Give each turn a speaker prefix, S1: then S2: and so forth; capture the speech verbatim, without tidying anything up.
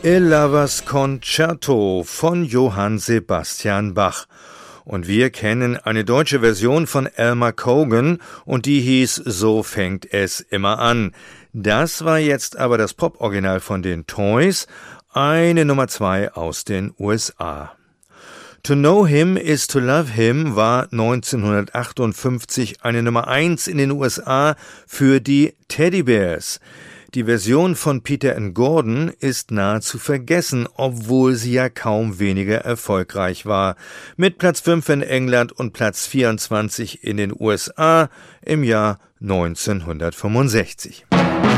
S1: A Lover's Concerto von Johann Sebastian Bach. Und wir kennen eine deutsche Version von Elmer Cogan und die hieß So fängt es immer an. Das war jetzt aber das Pop-Original von den Toys, eine Nummer zwei aus den U S A. To Know Him is to Love Him war neunzehnhundertachtundfünfzig eine Nummer eins in den U S A für die Teddy Bears. Die Version von Peter and Gordon ist nahezu vergessen, obwohl sie ja kaum weniger erfolgreich war. Mit Platz fünf in England und Platz vierundzwanzig in den U S A im Jahr neunzehnhundertfünfundsechzig.